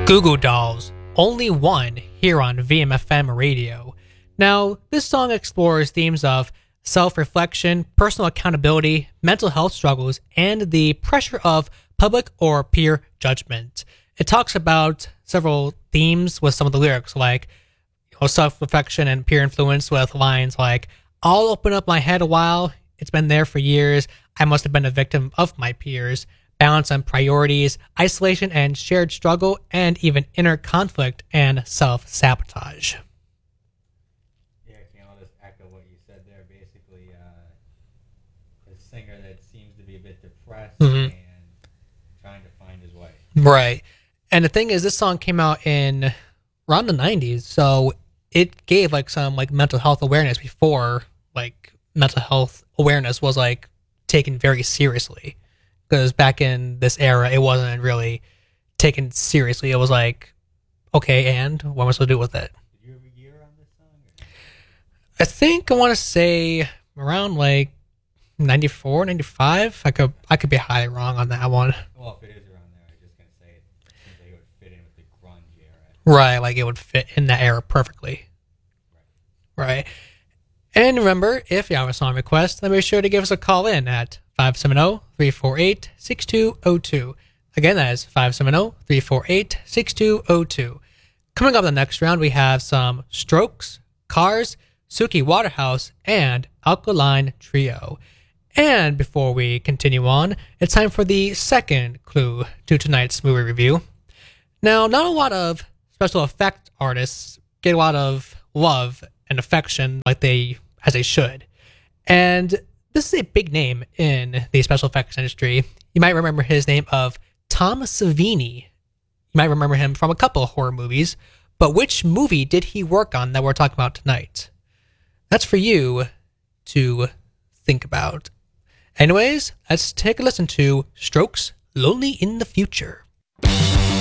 Goo Goo Dolls, Only One, here on VMFM Radio. Now, this song explores themes of self-reflection, personal accountability, mental health struggles, and the pressure of public or peer judgment. It talks about several themes with some of the lyrics, like self-reflection and peer influence, with lines like, "I'll open up my head a while, it's been there for years, I must have been a victim of my peers. Balance on priorities, isolation and shared struggle, and even inner conflict and self-sabotage." Yeah, I'll just echo what you said there. Basically, a singer that seems to be a bit depressed and trying to find his way. Right. And the thing is, this song came out in around the 90s, so it gave like some like mental health awareness before like mental health awareness was like taken very seriously. Because back in this era, it wasn't really taken seriously. It was like, okay, and what am I supposed to do with it? Did you have a year on this song? I think I want to say around like 94, 95. I could be highly wrong on that one. Well, if it is around there, I was just going to say it seems like it would fit in with the grunge era. Right, like it would fit in that era perfectly. Right. And remember, if you have a song request, then be sure to give us a call in at 570-348-6202. Again, that is 570-348-6202. Coming up in the next round, we have some Strokes, Cars, Suki Waterhouse, and Alkaline Trio. And before we continue on, it's time for the second clue to tonight's movie review. Now, not a lot of special effect artists get a lot of love and affection like they should. And this is a big name in the special effects industry. You might remember his name of Tom Savini. You might remember him from a couple of horror movies, but which movie did he work on that we're talking about tonight? That's for you to think about. Anyways, let's take a listen to Strokes' Lonely in the Future.